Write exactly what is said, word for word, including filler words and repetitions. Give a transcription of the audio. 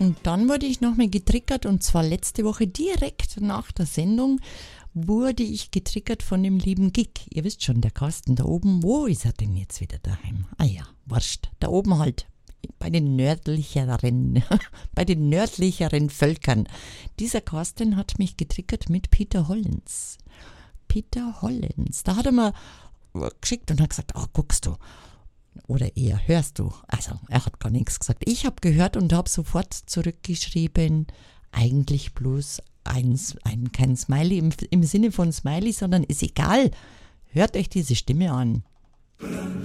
Und dann wurde ich nochmal getriggert und zwar letzte Woche direkt nach der Sendung wurde ich getriggert von dem lieben Gig. Ihr wisst schon, der Carsten da oben, wo ist er denn jetzt wieder daheim? Ah ja, wurscht, da oben halt, bei den nördlicheren, bei den nördlicheren Völkern. Dieser Carsten hat mich getriggert mit Peter Hollens. Peter Hollens, da hat er mir geschickt und hat gesagt, oh, guckst du, oder eher hörst du. Also er hat gar nichts gesagt. Ich habe gehört und habe sofort zurückgeschrieben, eigentlich bloß ein, ein, kein Smiley im, im Sinne von Smiley, sondern ist egal. Hört euch diese Stimme an.